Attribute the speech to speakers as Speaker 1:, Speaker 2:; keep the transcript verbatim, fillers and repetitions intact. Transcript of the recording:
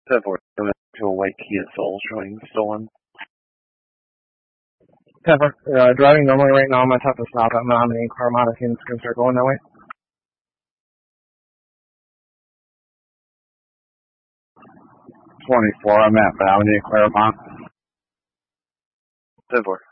Speaker 1: ten four. To a white Kia Soul showing stolen.
Speaker 2: ten four. Uh, driving normally right now. I'm going to have to stop at Menominee. Carmona seems to start going that way.
Speaker 1: twenty-four. I'm at Menominee, Claremont. ten four.